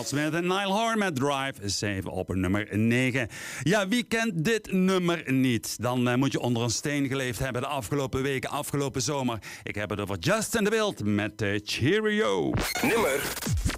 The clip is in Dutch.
Miles Smith en Niall Horan met Drive 7 op nummer 9. Ja, wie kent dit nummer niet? Dan moet je onder een steen geleefd hebben de afgelopen weken, afgelopen zomer. Ik heb het over Justin DeWilt met Cheerio. Nummer